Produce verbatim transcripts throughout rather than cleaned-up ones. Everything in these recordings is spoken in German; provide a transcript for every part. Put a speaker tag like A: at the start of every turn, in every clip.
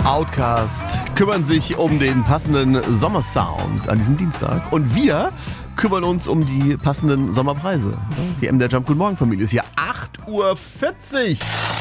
A: Outcast kümmern sich um den passenden Sommersound an diesem Dienstag. Und wir kümmern uns um die passenden Sommerpreise. Die M D R Jump Guten Morgen Familie ist hier acht Uhr vierzig.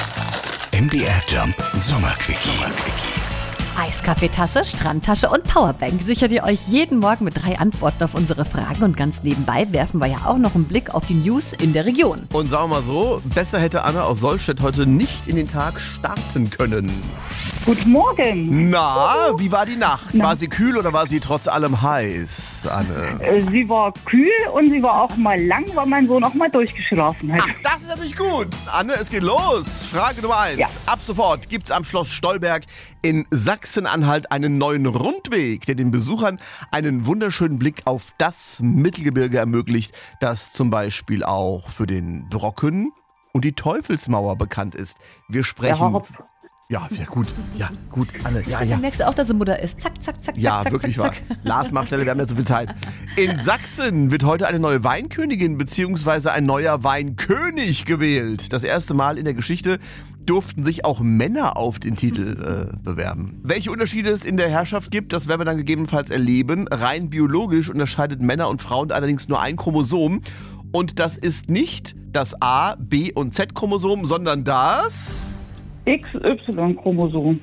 B: M D R Jump Sommerquickie.
C: Eiskaffeetasse, Strandtasche und Powerbank sichert ihr euch jeden Morgen mit drei Antworten auf unsere Fragen. Und ganz nebenbei werfen wir ja auch noch einen Blick auf die News in der Region.
A: Und sagen wir mal so, besser hätte Anna aus Solstedt heute nicht in den Tag starten können.
D: Guten Morgen.
A: Na, wie war die Nacht?
D: Na.
A: War sie kühl oder war sie trotz allem heiß, Anne?
D: Äh, Sie war kühl und sie war auch mal lang, weil mein Sohn auch mal durchgeschlafen hat.
A: Ach, das ist natürlich gut. Anne, es geht los. Frage Nummer eins.
D: Ja.
A: Ab sofort gibt's am Schloss Stolberg in Sachsen-Anhalt einen neuen Rundweg, der den Besuchern einen wunderschönen Blick auf das Mittelgebirge ermöglicht, das zum Beispiel auch für den Brocken und die Teufelsmauer bekannt ist. Wir sprechen...
D: Ja,
A: Ja, ja gut, ja gut, Anne, ja,
C: Dann
A: ja.
C: merkst du auch, dass sie Mutter ist. Zack, zack, zack,
A: Ja,
C: zack,
A: wirklich
C: zack,
A: wahr.
C: zack.
A: Lars, mach schneller, wir haben ja so viel Zeit. In Sachsen wird heute eine neue Weinkönigin bzw. ein neuer Weinkönig gewählt. Das erste Mal in der Geschichte durften sich auch Männer auf den Titel äh, bewerben. Welche Unterschiede es in der Herrschaft gibt, das werden wir dann gegebenenfalls erleben. Rein biologisch unterscheidet Männer und Frauen allerdings nur ein Chromosom. Und das ist nicht das A, B und Z-Chromosom, sondern das...
D: X Y-Chromosom.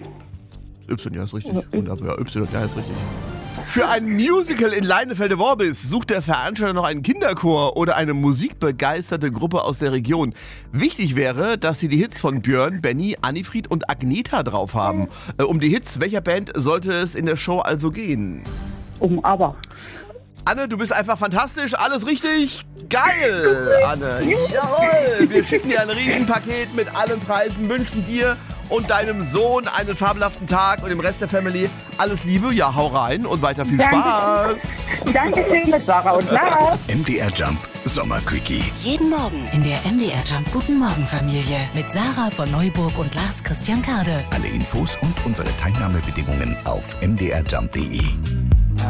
A: Y, ja, ist richtig. Wunderbar. Ja, Y, ja, ist richtig. Für ein Musical in Leinefelde-Worbis sucht der Veranstalter noch einen Kinderchor oder eine musikbegeisterte Gruppe aus der Region. Wichtig wäre, dass sie die Hits von Björn, Benny, Annifried und Agneta drauf haben. Äh, um die Hits welcher Band sollte es in der Show also gehen?
D: Um aber.
A: Anne, du bist einfach fantastisch, alles richtig. Geil, Anne. Jawohl. Wir schicken dir ein Riesenpaket mit allen Preisen, wünschen dir und deinem Sohn einen fabelhaften Tag und dem Rest der Family alles Liebe. Ja, hau rein und weiter viel
D: Danke.
A: Spaß.
D: Dankeschön mit Sarah und Lars.
B: M D R Jump Sommerquickie.
E: Jeden Morgen in der M D R Jump Guten Morgen Familie mit Sarah von Neuburg und Lars Christian Kade.
B: Alle Infos und unsere Teilnahmebedingungen auf m d r jump punkt d e.